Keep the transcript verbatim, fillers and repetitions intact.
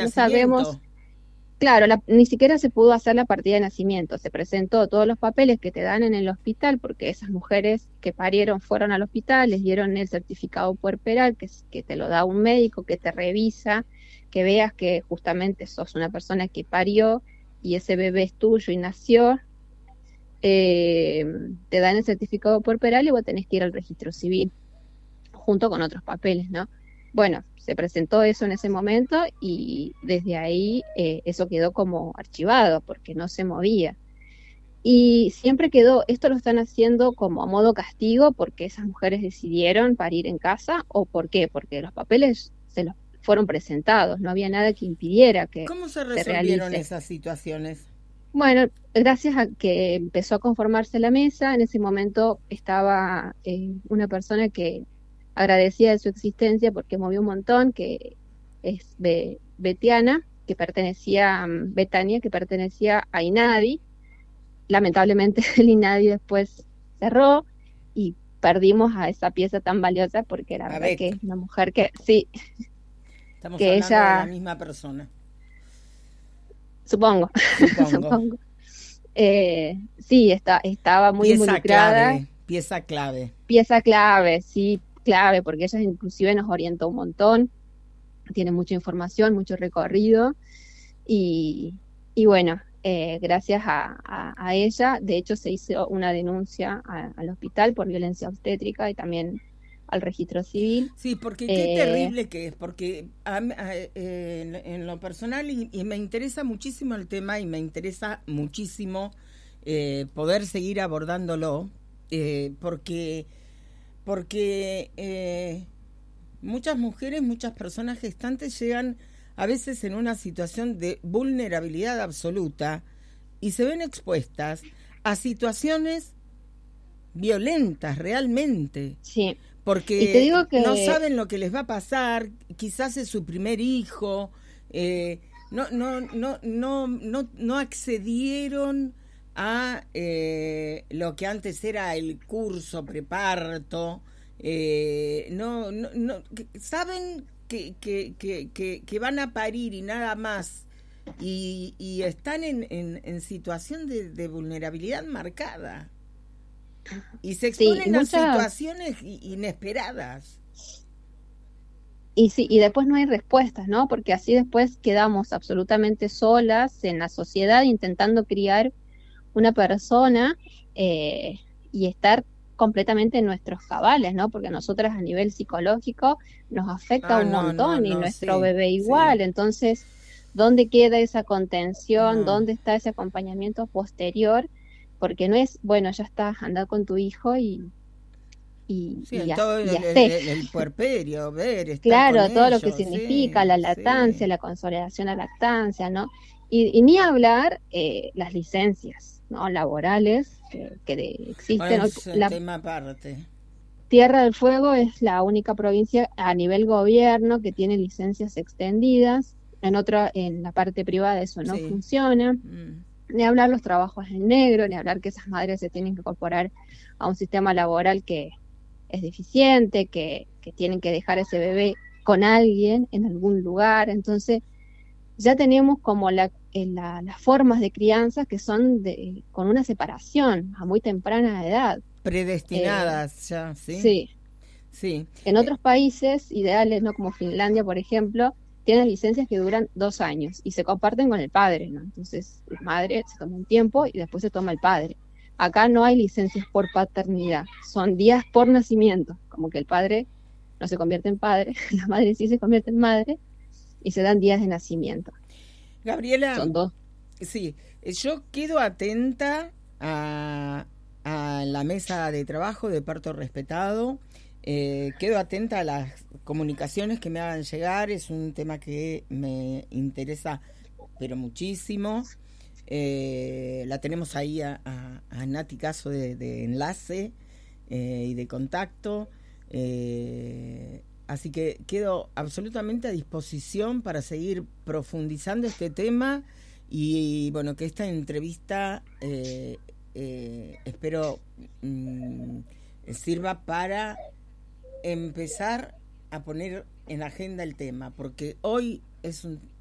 no nacimiento. sabemos. Claro, la- ni siquiera se pudo hacer la partida de nacimiento, se presentó todos los papeles que te dan en el hospital, porque esas mujeres que parieron fueron al hospital, les dieron el certificado puerperal, que, es- que te lo da un médico, que te revisa, que veas que justamente sos una persona que parió y ese bebé es tuyo y nació, eh, te dan el certificado puerperal y vos tenés que ir al registro civil junto con otros papeles, ¿no? Bueno, se presentó eso en ese momento y desde ahí eh, eso quedó como archivado porque no se movía. Y siempre quedó, esto lo están haciendo como a modo castigo porque esas mujeres decidieron parir en casa o por qué, porque los papeles se los fueron presentados, no había nada que impidiera que ¿Cómo se se resolvieron realice. esas situaciones? Bueno, gracias a que empezó a conformarse la mesa, en ese momento estaba eh, una persona que agradecía de su existencia porque movió un montón, que es Be- Betiana, que pertenecía, mm, Betania, que pertenecía a Inadi. Lamentablemente el Inadi después cerró y perdimos a esa pieza tan valiosa porque la A verdad que Beck. es una mujer que sí, Estamos que hablando de la ella, misma persona, supongo, supongo. supongo, eh, sí, está, estaba muy Pieza involucrada. clave, pieza clave. Pieza clave, sí, clave, porque ella inclusive nos orientó un montón, tiene mucha información, mucho recorrido, y, y bueno, eh, gracias a, a, a ella, de hecho se hizo una denuncia a- al hospital por violencia obstétrica y también al registro civil. Sí, porque qué Eh, terrible que es, porque a mí- a- eh, en, en lo personal y, y me interesa muchísimo el tema y me interesa muchísimo eh, poder seguir abordándolo, eh, porque, porque eh, muchas mujeres, muchas personas gestantes llegan a veces en una situación de vulnerabilidad absoluta y se ven expuestas a situaciones violentas realmente, sí, y te porque digo no que saben lo que les va a pasar, quizás es su primer hijo, eh, no, no, no, no, no, no accedieron a eh, lo que antes era el curso preparto, eh, no, no, no, saben que, que, que, que, que van a parir y nada más, y, y están en, en, en situación de, de vulnerabilidad marcada y se sí, y exponen a muchas. situaciones inesperadas. Y sí, y después no hay respuestas, ¿no? Porque así después quedamos absolutamente solas en la sociedad intentando criar una persona eh, y estar completamente en nuestros cabales, ¿no? Porque a nosotras a nivel psicológico nos afecta Ah, un no, no, montón y no, nuestro sí, bebé sí. igual. Entonces, ¿dónde queda esa contención? No. ¿Dónde está ese acompañamiento posterior? Porque no es, bueno, ya está, anda con tu hijo y, y, Sí, y, en haz- todo y el, hacé. el, el puerperio, ver, estar con Claro, todo lo que ellos, significa la sí, lactancia, sí. la consolidación a lactancia, ¿no? Y, y ni hablar eh, las licencias, ¿no? Laborales que, que de- Bueno, existen. Hoy, es un la tema aparte. Tierra del Fuego es la única provincia a nivel gobierno que tiene licencias extendidas. En otra, en la parte privada eso no Sí. funciona. Mm. Ni hablar los trabajos en negro, ni hablar que esas madres se tienen que incorporar a un sistema laboral que es deficiente, que, que tienen que dejar ese bebé con alguien en algún lugar. Entonces, ya tenemos como la, eh, la- las formas de crianza que son de, con una separación a muy temprana edad. Eh, Predestinadas ya, ¿sí? sí, Sí. en Eh, otros países ideales, ¿no? Como Finlandia, por ejemplo, tienen licencias que duran dos años y se comparten con el padre, ¿no? Entonces, la madre se toma un tiempo y después se toma el padre. Acá no hay licencias por paternidad, son días por nacimiento, como que el padre no se convierte en padre, la madre sí se convierte en madre y se dan días de nacimiento. Gabriela, Son dos. sí, yo quedo atenta a, a la mesa de trabajo de parto respetado. Eh, quedo atenta a las comunicaciones que me hagan llegar. Es un tema que me interesa, pero muchísimo. Eh, la tenemos ahí a, a, a Nati Caso de, de enlace eh, y de contacto. Eh, así que quedo absolutamente a disposición para seguir profundizando este tema y bueno, que esta entrevista eh, eh, espero mm, sirva para empezar a poner en agenda el tema, porque hoy es un